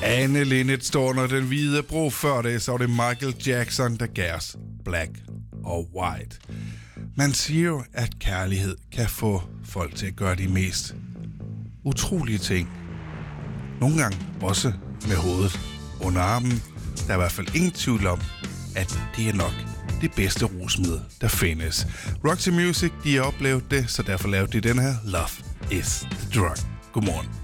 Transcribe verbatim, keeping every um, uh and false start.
Anne Linnet står under den hvide bro. Før det, så var det Michael Jackson, der gav os Black og White. Man siger jo, at kærlighed kan få folk til at gøre de mest utrolige ting. Nogle gange også med hovedet under armen. Der er i hvert fald ingen tvivl om, at det er nok det bedste rusmiddel, der findes. Roxy Music, de har oplevet det, så derfor lavede de den her Love is the Drug. Godmorgen.